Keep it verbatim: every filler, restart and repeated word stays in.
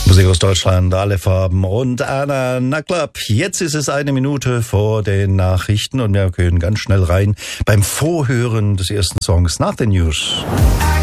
Musik aus Deutschland, alle Farben und Anna Naklap. Jetzt ist es eine Minute vor den Nachrichten und wir können ganz schnell rein beim Vorhören des ersten Songs nach den News.